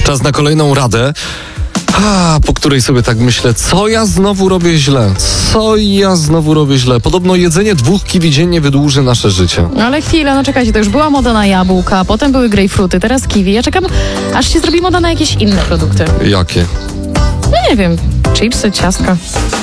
Czas na kolejną radę, po której sobie tak myślę, co ja znowu robię źle. Podobno jedzenie 2 kiwi dziennie wydłuży nasze życie. Ale chwilę, no czekajcie, to już była moda na jabłka, potem były grejpfruty, teraz kiwi. Ja czekam, aż się zrobi moda na jakieś inne produkty. Jakie? No nie wiem, chipsy, ciastka.